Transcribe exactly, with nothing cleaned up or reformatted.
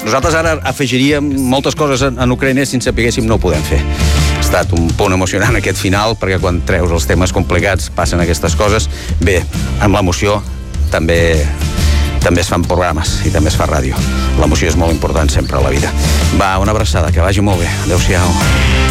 Nosaltres ara afegiríem moltes coses en, en Ucraïna, si en sapiguéssim no ho podem fer. Ha estat un punt emocionant aquest final, perquè quan treus els temes complicats passen aquestes coses. Bé, amb l'emoció també també es fan programes i també es fa ràdio. L'emoció és molt important sempre a la vida. Va, una abraçada, que vagi molt bé. Adéu-siau.